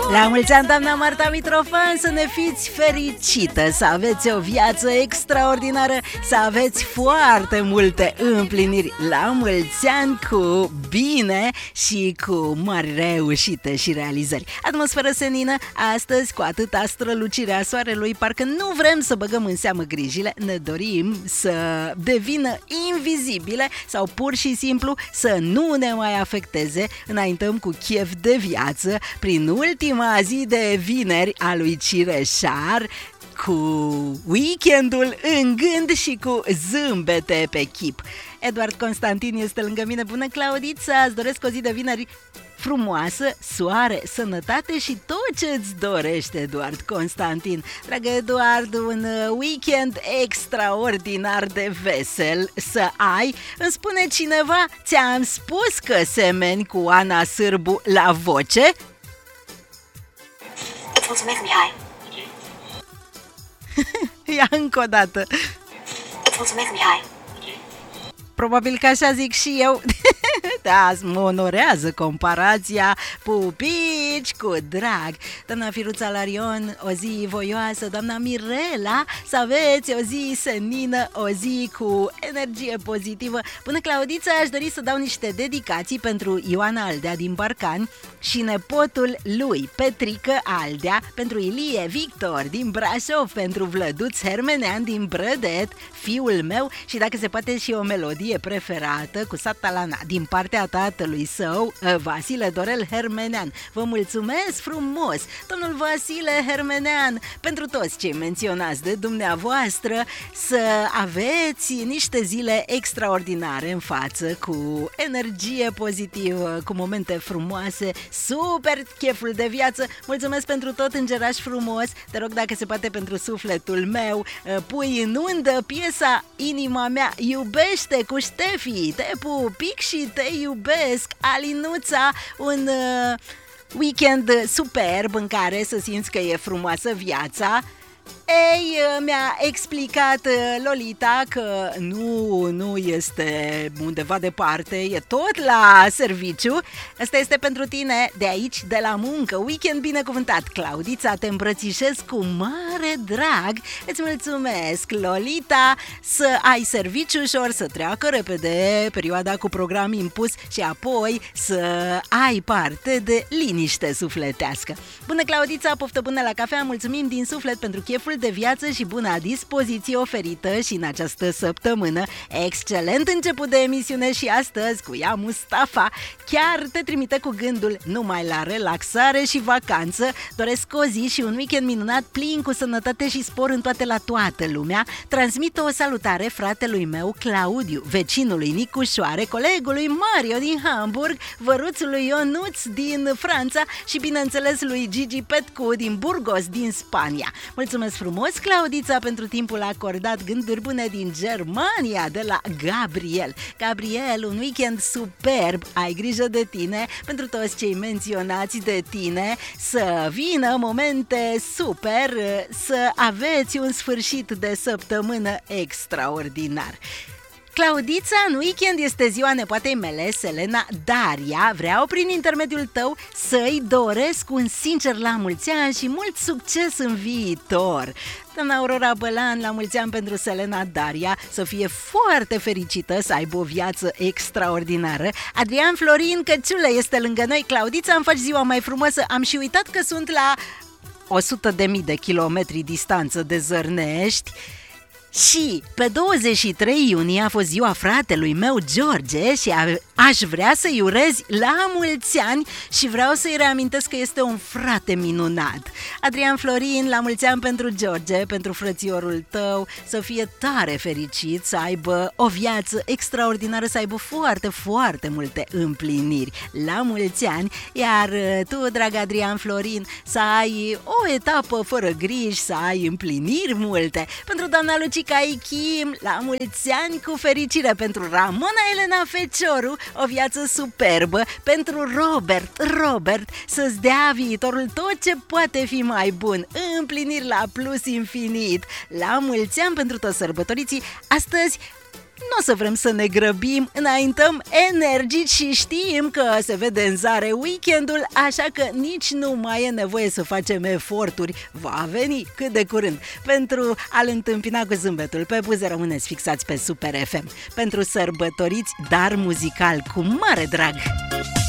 La mulți ani, doamna Marta Mitrofan, să ne fiți fericită, să aveți o viață extraordinară, să aveți foarte multe împliniri. La mulți ani cu bine și cu mari reușite și realizări. Atmosferă senină, astăzi cu atâta strălucire a soarelui, parcă nu vrem să băgăm în seamă grijile, ne dorim să devină invizibile sau pur și simplu să nu ne mai afecteze. Înaintăm cu chef de viață prin ultima zi de vineri a lui Cireșar, cu weekendul în gând și cu zâmbete pe chip. Eduard Constantin este lângă mine. Bună, Claudița! Îți doresc o zi de vineri frumoasă, soare, sănătate și tot ce îți dorește, Eduard Constantin. Dragă Eduard, un weekend extraordinar de vesel să ai. Îmi spune cineva, ți-am spus că semeni cu Ana Sârbu la voce? Îți mulțumesc, Mihai. Ia încă o dată. Îți mulțumesc, Mihai. Probabil că așa zic și eu. Da, mă onorează comparația. Pupici cu drag. Doamna Firuța Larion, o zi voioasă. Doamna Mirela, să aveți o zi senină, o zi cu energie pozitivă. Bună, Claudița, aș dori să dau niște dedicații pentru Ioana Aldea din Barcani și nepotul lui, Petrică Aldea, pentru Ilie Victor din Brașov, pentru Vlăduț Hermenean din Brădet, fiul meu, și dacă se poate și o melodie preferată cu Satalana din partea tatălui său, Vasile Dorel Hermenean. Vă mulțumesc frumos, domnul Vasile Hermenean, pentru toți cei menționați de dumneavoastră, să aveți niște zile extraordinare în față, cu energie pozitivă, cu momente frumoase, super cheful de viață. Mulțumesc pentru tot, îngeraș frumos. Te rog, dacă se poate, pentru sufletul meu, pui în undă piesa Inima mea iubește cu Ștefi. Te pupic și te iubesc, Alinuța. Un weekend superb în care să simți că e frumoasă viața. Ei, mi-a explicat Lolita că nu este undeva departe, e tot la serviciu. Asta este pentru tine de aici, de la muncă. Weekend binecuvântat, Claudița, te îmbrățișez cu mare drag. Îți mulțumesc, Lolita, să ai serviciu ușor, să treacă repede perioada cu program impus și apoi să ai parte de liniște sufletească. Bună, Claudița, poftă bună la cafea, mulțumim din suflet pentru cheful de viață și buna dispoziție oferită și în această săptămână. Excelent început de emisiune și astăzi cu ea Mustafa chiar te trimite cu gândul numai la relaxare și vacanță. Doresc o zi și un weekend minunat, plin cu sănătate și spor în la toată lumea. Transmit o salutare fratelui meu Claudiu, vecinului Nicușoare, colegului Mario din Hamburg, văruțului Ionuț din Franța și bineînțeles lui Gigi Petcu din Burgos din Spania. Mulțumesc frumos, Claudița, pentru timpul acordat. Gânduri bune din Germania, de la Gabriel. Gabriel, un weekend superb, ai grijă de tine, pentru toți cei menționați de tine, să vină momente super, să aveți un sfârșit de săptămână extraordinar. Claudița, în weekend este ziua nepoatei mele, Selena Daria. Vreau prin intermediul tău să-i doresc un sincer la mulți ani și mult succes în viitor. Doamna Aurora Bălan, la mulți ani pentru Selena Daria, să fie foarte fericită, să aibă o viață extraordinară. Adrian Florin Căciulă este lângă noi. Claudița, îmi faci ziua mai frumoasă. Am și uitat că sunt la 100.000 de kilometri distanță de Zărnești. Și pe 23 iunie a fost ziua fratelui meu George și aș vrea să-i urez la mulți ani și vreau să-i reamintesc că este un frate minunat. Adrian Florin, la mulți ani pentru George, pentru frățiorul tău, să fie tare fericit, să aibă o viață extraordinară, să aibă foarte, foarte multe împliniri. La mulți ani, iar tu, drag Adrian Florin, să ai o etapă fără griji, să ai împliniri multe. Pentru doamna Lucica Ichim, la mulți ani cu fericire. Pentru Ramona Elena Fecioru, o viață superbă. Pentru Robert, să-ți dea viitorul tot ce poate fi mai bun, împliniri la plus infinit. La mulți ani pentru toți sărbătoriții. Astăzi nu o să vrem să ne grăbim, înaintăm energici și știm că se vede în zare weekendul, așa că nici nu mai e nevoie să facem eforturi. Va veni cât de curând. Pentru a-l întâmpina cu zâmbetul pe buze, rămâneți fixați pe Super FM. Pentru sărbătoriți, dar muzical cu mare drag.